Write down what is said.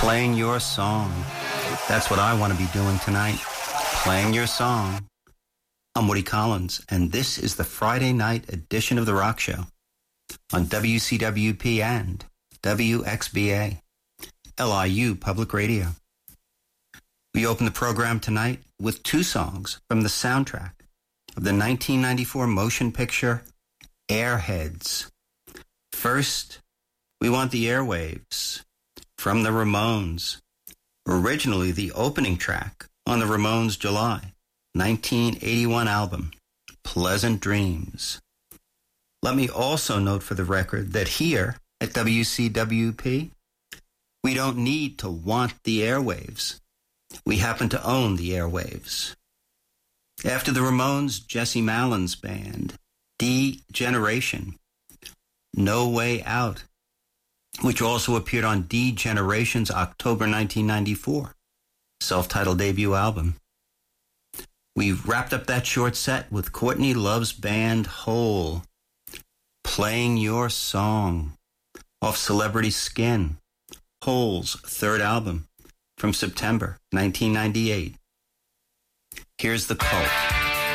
Playing your song. That's what I want to be doing tonight. Playing your song. I'm Woody Collins, and this is the Friday night edition of The Rock Show on WCWP and WXBA, LIU Public Radio. We open the program tonight with two songs from the soundtrack of the 1994 motion picture Airheads. First, we want the Airwaves from the Ramones, originally the opening track on the Ramones' July 1981 album, Pleasant Dreams. Let me also note for the record that here at WCWP, we don't need to want the airwaves. We happen to own the airwaves. After the Ramones, Jesse Malin's band, D-Generation, No Way Out, which also appeared on D-Generation's October 1994 self-titled debut album. We wrapped up that short set with Courtney Love's band Hole, Playing Your Song, off Celebrity Skin, Hole's third album from September 1998. Here's The Cult.